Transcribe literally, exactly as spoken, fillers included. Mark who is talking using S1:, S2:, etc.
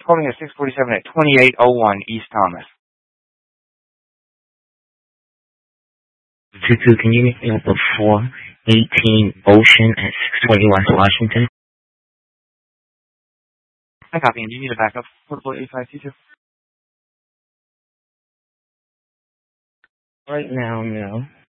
S1: quoting at six forty-seven at twenty-eight oh one East Thomas.
S2: two two, can you meet me up at four eighteen Ocean at six twenty West Washington?
S1: I copy, and do you need a backup? Portable eight five two two.
S2: Right now, no.